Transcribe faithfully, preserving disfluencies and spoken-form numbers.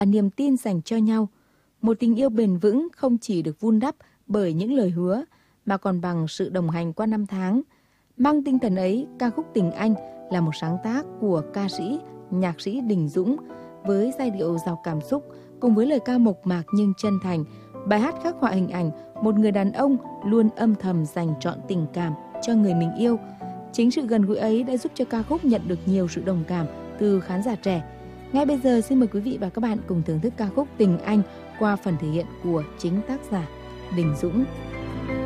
niềm tin dành cho nhau. Một tình yêu bền vững không chỉ được vun đắp bởi những lời hứa, mà còn bằng sự đồng hành qua năm tháng. Mang tinh thần ấy, ca khúc Tình Anh là một sáng tác của ca sĩ, nhạc sĩ Đình Dũng với giai điệu giàu cảm xúc cùng với lời ca mộc mạc nhưng chân thành. Bài hát khắc họa hình ảnh một người đàn ông luôn âm thầm dành trọn tình cảm cho người mình yêu. Chính sự gần gũi ấy đã giúp cho ca khúc nhận được nhiều sự đồng cảm từ khán giả trẻ. Ngay bây giờ xin mời quý vị và các bạn cùng thưởng thức ca khúc Tình Anh qua phần thể hiện của chính tác giả Đình Dũng.